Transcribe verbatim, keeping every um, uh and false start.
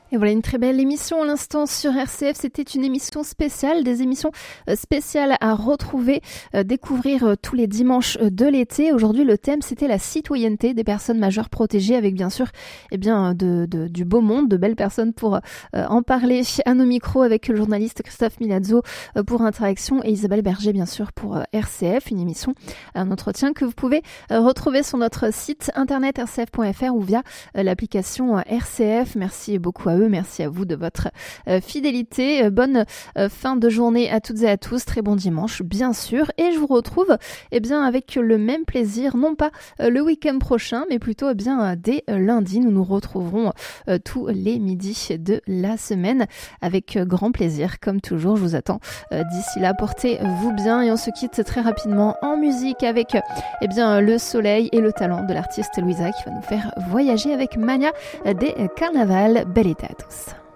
Et voilà une très belle émission à l'instant sur R C F. C'était une émission spéciale, des émissions spéciales à retrouver, euh, découvrir euh, tous les dimanches de l'été. Aujourd'hui, le thème, c'était la citoyenneté des personnes majeures protégées, avec bien sûr eh bien, de, de, du beau monde, de belles personnes pour euh, en parler à nos micros, avec le journaliste Christophe Milazzo euh, pour Interaction et Isabelle Berger, bien sûr, pour euh, R C F. Une émission, un entretien que vous pouvez euh, retrouver sur notre site internet r c f point f r ou via euh, l'application euh, R C F. Merci beaucoup à eux. Merci à vous de votre euh, fidélité. Euh, bonne euh, fin de journée à toutes et à tous. Très bon dimanche, bien sûr. Et je vous retrouve eh bien, avec le même plaisir, non pas euh, le week-end prochain, mais plutôt eh bien, dès euh, lundi. Nous nous retrouverons euh, tous les midis de la semaine avec euh, grand plaisir. Comme toujours, je vous attends euh, d'ici là. Portez-vous bien et on se quitte très rapidement en musique avec euh, eh bien, le soleil et le talent de l'artiste Louisa qui va nous faire voyager avec Mania des Carnavals. Bel été à tous.